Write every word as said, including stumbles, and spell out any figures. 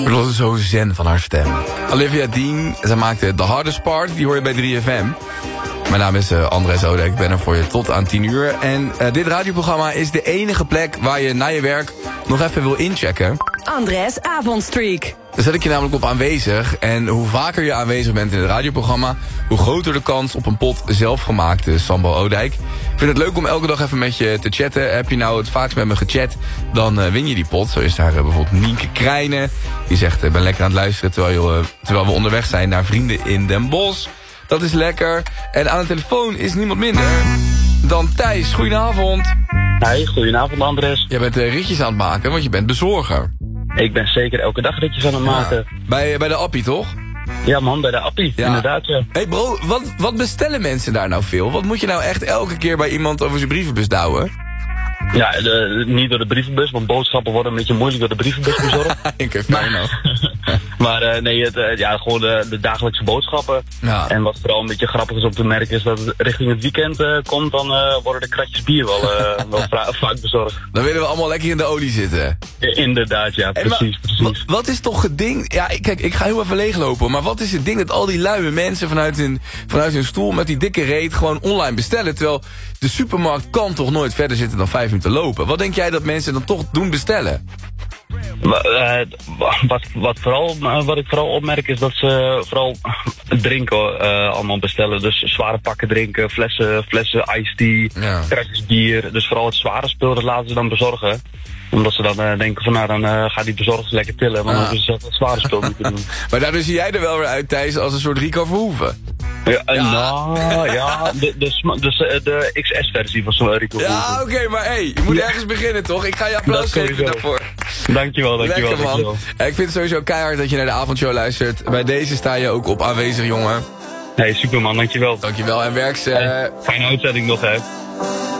Het was zo zen van haar stem. Olivia Dean, zij maakte The Hardest Part, die hoor je bij drie F M. Mijn naam is uh, Andres Ode, ik ben er voor je tot aan tien uur. En uh, dit radioprogramma is de enige plek waar je na je werk nog even wil inchecken. Andres Avondstreek. Daar zet ik je namelijk op aanwezig. En hoe vaker je aanwezig bent in het radioprogramma, hoe groter de kans op een pot zelfgemaakte Sambo Oudijk. Ik vind het leuk om elke dag even met je te chatten. Heb je nou het vaakst met me gechat, dan uh, win je die pot. Zo is daar uh, bijvoorbeeld Nienke Krijnen. Die zegt, ik uh, ben lekker aan het luisteren terwijl, je, uh, terwijl we onderweg zijn naar vrienden in Den Bosch. Dat is lekker. En aan de telefoon is niemand minder dan Thijs. Goedenavond. Hey, goedenavond Andres. Jij bent uh, ritjes aan het maken, want je bent bezorger. Ik ben zeker elke dag ritjes aan het maken. Ja. Bij, bij de Appie, toch? Ja man, bij de Appie, ja. Inderdaad, ja. Hey bro, wat, wat bestellen mensen daar nou veel? Wat moet je nou echt elke keer bij iemand over zijn brievenbus douwen? Ja, de, niet door de brievenbus, want boodschappen worden een beetje moeilijk door de brievenbus bezorgd. Ik heb fijn nog. Maar uh, nee, het, uh, ja, gewoon de, de dagelijkse boodschappen. Ja. En wat vooral een beetje grappig is om te merken is dat het richting het weekend uh, komt, dan uh, worden de kratjes bier wel, uh, wel vaak bezorgd. Dan willen we allemaal lekker in de olie zitten. I inderdaad, ja, precies, hey, maar, precies. Wat is toch het ding? Ja, kijk, ik ga heel even leeglopen, maar wat is het ding dat al die luie mensen vanuit hun, vanuit hun stoel met die dikke reet gewoon online bestellen, terwijl de supermarkt kan toch nooit verder zitten dan vijf minuten lopen? Wat denk jij dat mensen dan toch doen bestellen? Uh, wat, wat, vooral, wat ik vooral opmerk is dat ze vooral drinken uh, allemaal bestellen. Dus zware pakken drinken, flessen, flessen iced tea, ja. Kratjes bier. Dus vooral het zware spul, dat laten ze dan bezorgen. Omdat ze dan uh, denken van nou, dan uh, gaat die bezorgers lekker tillen. Maar ja. Dan hebben ze het zware spul niet te doen. Maar daardoor zie jij er wel weer uit, Thijs, als een soort Rico Verhoeven. Ja, ja. Nou, ja, de, de, de, de X S-versie van zo'n Rico Verhoeven. Ja, oké, okay, maar hé, hey, je moet ergens beginnen toch? Ik ga je applaus geven daarvoor. Dankjewel, dankjewel. Lekker, man. Dankjewel. Ik vind het sowieso keihard dat je naar de avondshow luistert. Bij deze sta je ook op aanwezig, jongen. Hey, superman, dankjewel. Dankjewel en werks... Uh... Hey, fijne uitzending nog, hè.